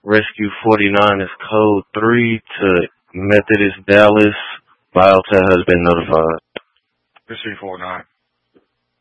Rescue 49 is code 3 to Methodist Dallas. Biotech has been notified. Rescue 49.